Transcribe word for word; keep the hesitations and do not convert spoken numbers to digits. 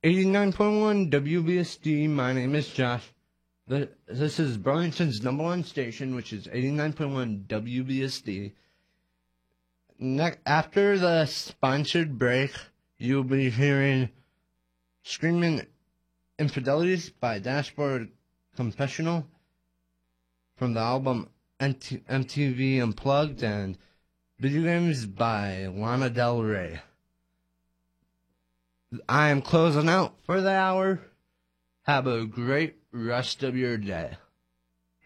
eighty-nine point one W B S D. My name is Josh. This is Burlington's number one station, which is eighty-nine point one W B S D. Ne- after the sponsored break, you'll be hearing Screaming Infidelities by Dashboard Confessional from the album M T V Unplugged, and Video Games by Lana Del Rey. I am closing out for the hour. Have a great rest of your day.